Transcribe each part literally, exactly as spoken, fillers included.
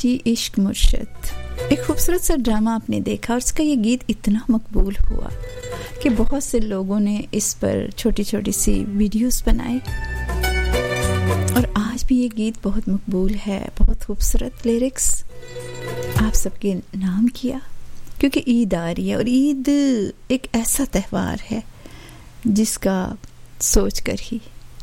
जी इश्क मुर्शद, एक खूबसूरत सा ड्रामा आपने देखा और उसका ये गीत इतना मकबूल हुआ कि बहुत से लोगों ने इस पर छोटी छोटी सी वीडियोस बनाई और आज भी ये गीत बहुत मकबूल है। बहुत खूबसूरत लिरिक्स आप सबके नाम किया, क्योंकि ईद आ रही है और ईद एक ऐसा त्यौहार है जिसका सोच कर ही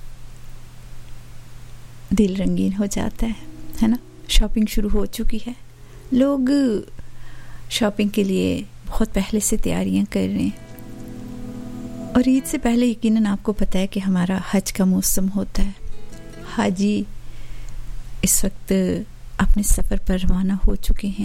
दिल रंगीन हो जाता है, है ना। शॉपिंग शुरू हो चुकी है, लोग शॉपिंग के लिए बहुत पहले से तैयारियां कर रहे हैं और ईद से पहले यकीनन आपको पता है कि हमारा हज का मौसम होता है। हाजी इस वक्त अपने सफ़र पर रवाना हो चुके हैं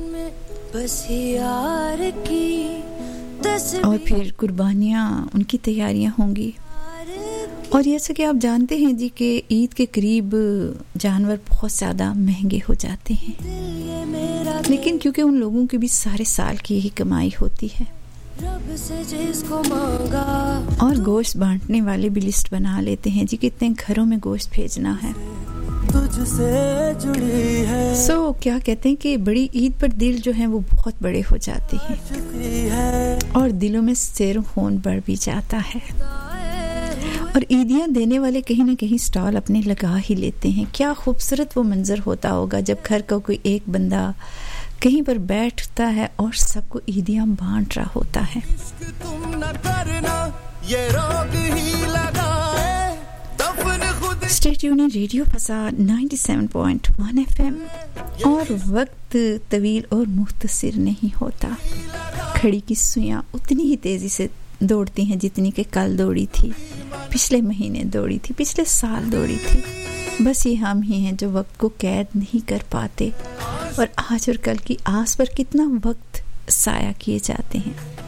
और फिर कुर्बानियाँ उनकी तैयारियां होंगी। और जैसे कि आप जानते हैं जी कि ईद के करीब जानवर बहुत ज़्यादा महंगे हो जाते हैं, लेकिन क्योंकि उन लोगों की भी सारे साल की यही कमाई होती है और गोश्त बांटने वाले भी लिस्ट बना लेते हैं जी कितने घरों में गोश्त भेजना है। सो so, क्या कहते हैं कि बड़ी ईद पर दिल जो है वो बहुत बड़े हो जाते हैं और दिलों में सैर खून बढ़ भी जाता है और ईदियां देने वाले कहीं ना कहीं स्टॉल अपने लगा ही लेते हैं। क्या खूबसूरत वो मंजर होता होगा जब घर का कोई एक बंदा कहीं पर बैठता है और सबको ईदियां बांट रहा होता है। स्टे ट्यून्ड रेडियो फसाद ninety seven point one FM. और वक्त तवील और मुख्तसर नहीं होता, घड़ी की सुइयां उतनी ही तेजी से दौड़ती हैं जितनी कि कल दौड़ी थी, पिछले महीने दौड़ी थी, पिछले साल दौड़ी थी। बस ये हम ही हैं जो वक्त को कैद नहीं कर पाते और आज और कल की आस पर कितना वक्त साया किए जाते हैं।